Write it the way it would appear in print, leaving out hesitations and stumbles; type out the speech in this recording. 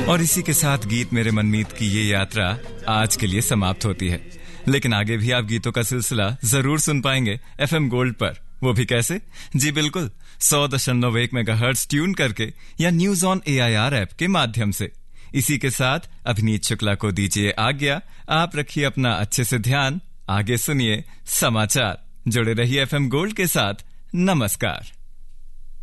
और इसी के साथ गीत मेरे मनमीत की ये यात्रा आज के लिए समाप्त होती है। लेकिन आगे भी आप गीतों का सिलसिला जरूर सुन पाएंगे एफएम गोल्ड पर। वो भी कैसे? जी बिल्कुल, 100.1 मेगाहर्ट्ज ट्यून करके या न्यूज ऑन AIR ऐप के माध्यम से। इसी के साथ अभिनीत शुक्ला को दीजिए आज्ञा। आप रखिए अपना अच्छे से ध्यान। आगे सुनिए समाचार। जुड़े रहिए एफएम गोल्ड के साथ। नमस्कार।